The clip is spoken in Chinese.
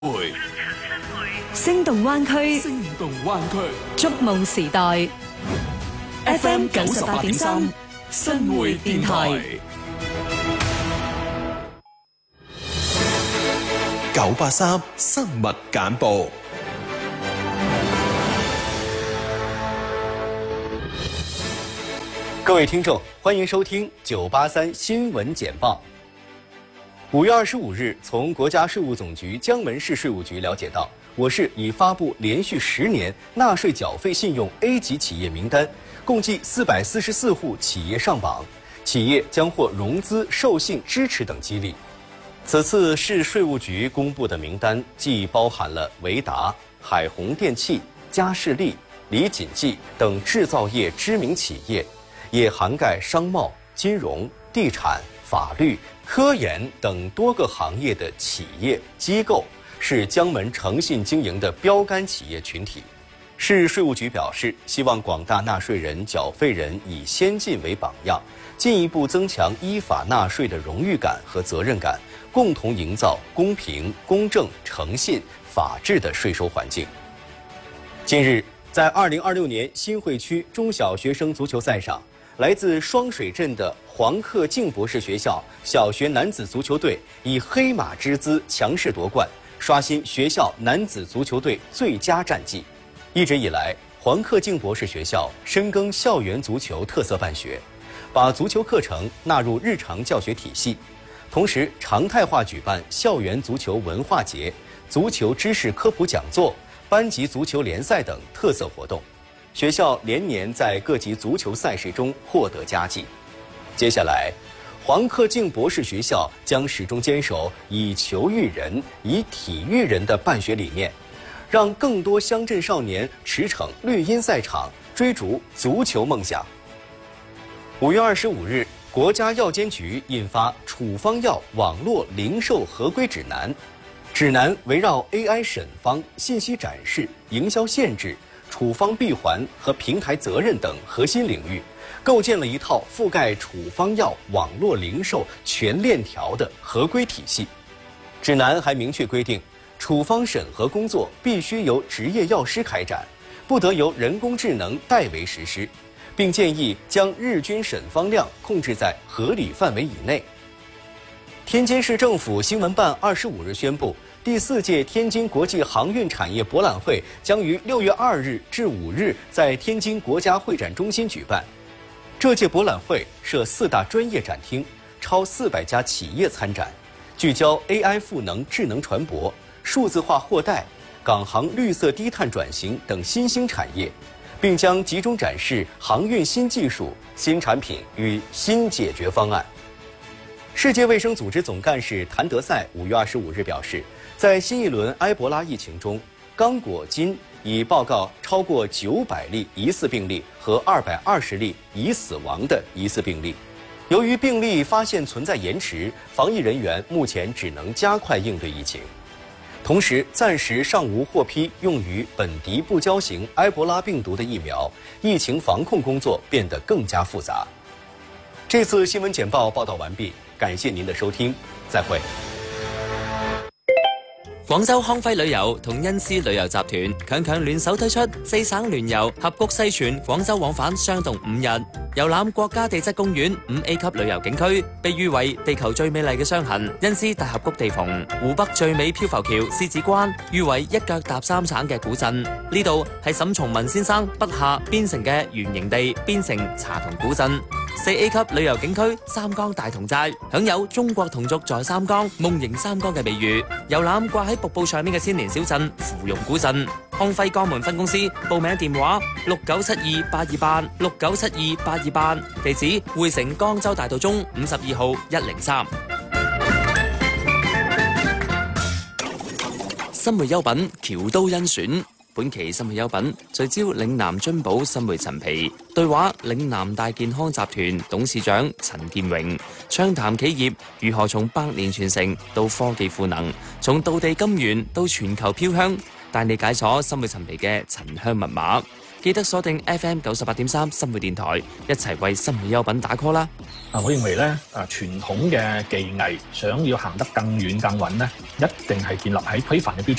會， 聲動灣區， 聲動灣區， 觸夢時代。FM 98.3新會電台。 983新聞簡報。 各位聽眾，歡迎收聽983新聞簡報。5月25日，從國家稅務總局江門市稅務局了解到，我市已發布連續10年納稅繳費信用 A 級企業名單，共計444戶企業上榜，企業將獲融資、授信支持等激勵。此次市稅務局公布的名單，既包含了維達、海虹電器、嘉士利、李錦記等製造業知名企業，也涵蓋商貿、金融、地產、法律、科研等多個行業的企業機構，是江門誠信經營的標杆企業群體。市稅務局表示，希望廣大納稅人、繳費人以先進為榜樣，進一步增強依法納稅的榮譽感和責任感，共同營造公平、公正、誠信、法治的稅收環境。近日，在2026年新會區中小學生足球賽上，來自雙水鎮的黃克敬博士學校小學男子足球隊以黑馬之姿強勢奪冠，刷新學校男子足球隊最佳戰績。一直以來，黃克敬博士學校深耕校園足球特色辦學，把足球課程納入日常教學體系，同時常態化舉辦校園足球文化節、足球知識科普講座、班級足球聯賽等特色活動。學校連年在各級足球賽事中獲得佳績。接下來，黃克敬博士學校將始終堅守以球育人、以體育人的辦學理念，讓更多鄉鎮少年馳騁綠茵賽場，追逐足球夢想。5月25日，國家藥監局印發處方藥網絡零售合規指南，指南圍繞 AI 審方、信息展示、營銷限制、處方閉環和平台責任等核心領域，構建了一套覆蓋處方藥網絡零售全鏈條的合規體系。指南還明確規定，處方審核工作必須由執業藥師開展，不得由人工智能代為實施，並建議將日均審方量控制在合理範圍以內。天津市政府新聞辦25日宣布，第4屆天津國際航運產業博覽會將於6月2日至5日在天津國家會展中心舉辦。這屆博覽會設4大專業展廳，超400家企業參展，聚焦 AI 賦能智能船舶、數字化貨代、港航綠色低碳轉型等新興產業，並將集中展示航運新技術、新產品與新解決方案。世界衛生組織總幹事譚德賽5月25日表示，在新一輪埃博拉疫情中，剛果金已報告超過900例疑似病例和220例已死亡的疑似病例。由於病例發現存在延遲，防疫人員目前只能加快應對疫情。同時，暫時尚無獲批用於本地不交型埃博拉病毒的疫苗，疫情防控工作變得更加複雜。這次新聞簡報報道完畢，感謝您的收聽，再會。 廣州康輝旅遊同恩施旅遊集團強聯手推出4省聯遊合谷西泉廣州往返雙洞5日，遊覽國家地質公園5A 級旅遊景區，被譽為地球最美麗嘅雙痕恩施大峽谷地縫，湖北最美漂浮橋獅子關，譽為一腳踏3省嘅古鎮。呢度係沈從文先生筆下邊城嘅原營地邊城茶同古鎮。4A 級旅遊景區三江大同寨，享有中國同族在三江夢迎三江嘅美譽。遊覽掛喺瀑布上面嘅千年小鎮芙蓉古鎮。康輝江門分公司報名電話69728288 69728288，地址匯城江州大道中52號103。新會優品喬都甄選。本期新會優品聚焦嶺南津寶新會陳皮，對話嶺南大健康集團董事長陳建榮，暢談企業如何從百年傳承到科技賦能，從道地金源到全球飄香，帶你解鎖新會陳皮嘅陳香密碼。 記得鎖定 FM 98.3生活電台，一齊為生活優品打 call 啦！ 我認為咧，傳統嘅技藝想要行得更遠更穩咧，一定係建立喺規範嘅標準